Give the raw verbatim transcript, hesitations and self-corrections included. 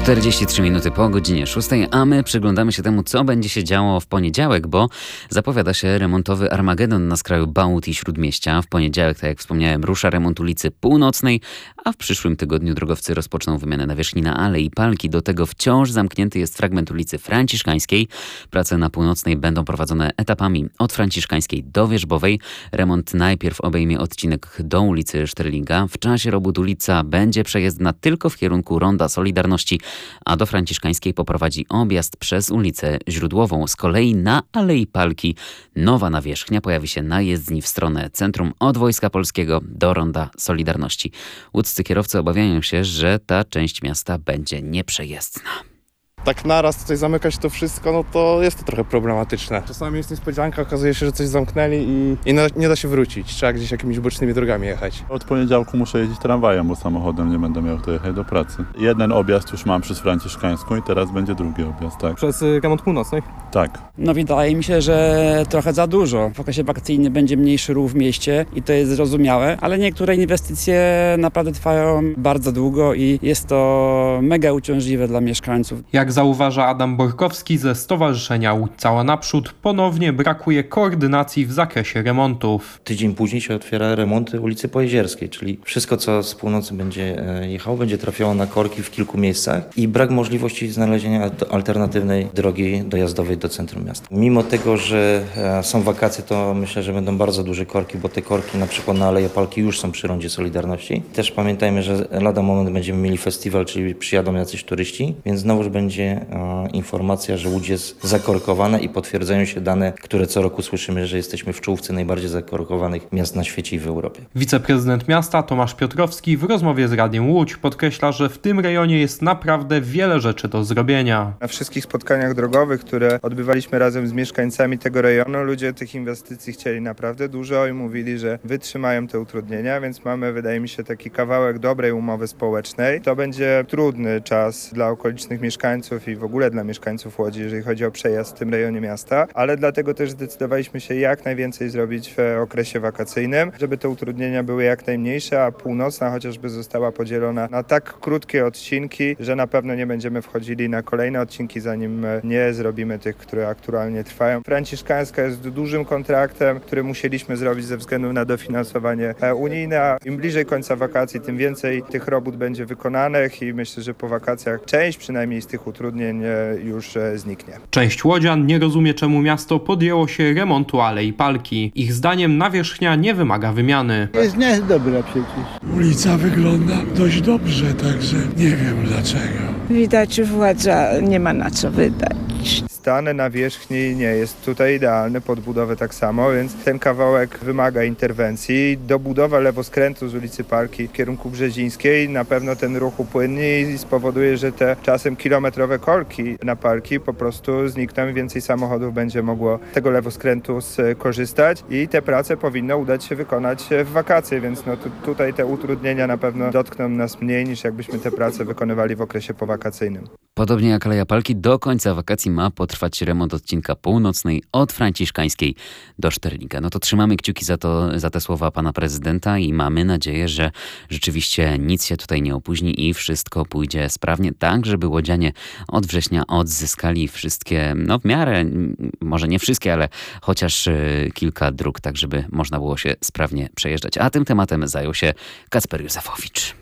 czterdzieści trzy minuty po godzinie szóstej, a my przyglądamy się temu, co będzie się działo w poniedziałek, bo zapowiada się remontowy Armagedon na skraju Bałut i Śródmieścia. W poniedziałek, tak jak wspomniałem, rusza remont ulicy Północnej, a w przyszłym tygodniu drogowcy rozpoczną wymianę nawierzchni na Alei Palki. Do tego wciąż zamknięty jest fragment ulicy Franciszkańskiej. Prace na Północnej będą prowadzone etapami od Franciszkańskiej do Wierzbowej. Remont najpierw obejmie odcinek do ulicy Szterlinga. W czasie robót ulica będzie przejezdna tylko w kierunku Ronda Solidarności, a do Franciszkańskiej poprowadzi objazd przez ulicę Źródłową. Z kolei na Alei Palki nowa nawierzchnia pojawi się na jezdni w stronę centrum od Wojska Polskiego do Ronda Solidarności. Łódzcy kierowcy obawiają się, że ta część miasta będzie nieprzejezdna. Tak naraz tutaj zamykać to wszystko, no to jest to trochę problematyczne. Czasami jest niespodzianka, okazuje się, że coś zamknęli i, i no, nie da się wrócić. Trzeba gdzieś jakimiś bocznymi drogami jechać. Od poniedziałku muszę jeździć tramwajem, bo samochodem nie będę miał dojechać do pracy. Jeden objazd już mam przez Franciszkańską i teraz będzie drugi objazd, tak? Przez remont Północnej? Tak. No wydaje mi się, że trochę za dużo. W okresie wakacyjnym będzie mniejszy ruch w mieście i to jest zrozumiałe, ale niektóre inwestycje naprawdę trwają bardzo długo i jest to mega uciążliwe dla mieszkańców. Jak zauważa Adam Borkowski ze Stowarzyszenia Łódź Cała Naprzód, ponownie brakuje koordynacji w zakresie remontów. Tydzień później się otwiera remonty ulicy Pojezierskiej, czyli wszystko, co z północy będzie jechało, będzie trafiało na korki w kilku miejscach i brak możliwości znalezienia alternatywnej drogi dojazdowej do centrum miasta. Mimo tego, że są wakacje, to myślę, że będą bardzo duże korki, bo te korki na przykład na Aleje Palki już są przy Rondzie Solidarności. Też pamiętajmy, że lada moment będziemy mieli festiwal, czyli przyjadą jacyś turyści, więc znowuż będzie e, informacja, że Łódź jest zakorkowana i potwierdzają się dane, które co roku słyszymy, że jesteśmy w czołówce najbardziej zakorkowanych miast na świecie i w Europie. Wiceprezydent miasta Tomasz Piotrowski w rozmowie z Radiem Łódź podkreśla, że w tym rejonie jest naprawdę wiele rzeczy do zrobienia. Na wszystkich spotkaniach drogowych, które odbywaliśmy razem z mieszkańcami tego rejonu, ludzie tych inwestycji chcieli naprawdę dużo i mówili, że wytrzymają te utrudnienia, więc mamy, wydaje mi się, taki kawałek dobrej umowy społecznej. To będzie trudny czas dla okolicznych mieszkańców i w ogóle dla mieszkańców Łodzi, jeżeli chodzi o przejazd w tym rejonie miasta, ale dlatego też zdecydowaliśmy się jak najwięcej zrobić w okresie wakacyjnym, żeby te utrudnienia były jak najmniejsze, a północna chociażby została podzielona na tak krótkie odcinki, że na pewno nie będziemy wchodzili na kolejne odcinki, zanim nie zrobimy tych, które aktualnie trwają. Franciszkańska jest dużym kontraktem, który musieliśmy zrobić ze względu na dofinansowanie unijne, a im bliżej końca wakacji, tym więcej tych robót będzie wykonanych i myślę, że po wakacjach część przynajmniej z tych utrudnień już zniknie. Część łodzian nie rozumie, czemu miasto podjęło się remontu Alei Palki. Ich zdaniem nawierzchnia nie wymaga wymiany. Jest niedobra przecież. Ulica wygląda dość dobrze, także nie wiem dlaczego. Widać, władza nie ma na co wydać. Stan nawierzchni nie jest tutaj idealny, pod budowę tak samo, więc ten kawałek wymaga interwencji. Dobudowa lewoskrętu z ulicy Palki w kierunku Brzezińskiej na pewno ten ruch upłynni i spowoduje, że te czasem kilometrowe korki na Palki po prostu znikną i więcej samochodów będzie mogło tego lewoskrętu skorzystać i te prace powinno udać się wykonać w wakacje, więc no tu, tutaj te utrudnienia na pewno dotkną nas mniej niż jakbyśmy te prace wykonywali w okresie powakacyjnym. Podobnie jak Aleja Palki, do końca wakacji ma potrwać remont odcinka północnej od Franciszkańskiej do Szterlinga. No to trzymamy kciuki za to, za te słowa pana prezydenta i mamy nadzieję, że rzeczywiście nic się tutaj nie opóźni i wszystko pójdzie sprawnie, tak żeby łodzianie od września odzyskali wszystkie, no w miarę, może nie wszystkie, ale chociaż kilka dróg, tak żeby można było się sprawnie przejeżdżać. A tym tematem zajął się Kacper Józefowicz.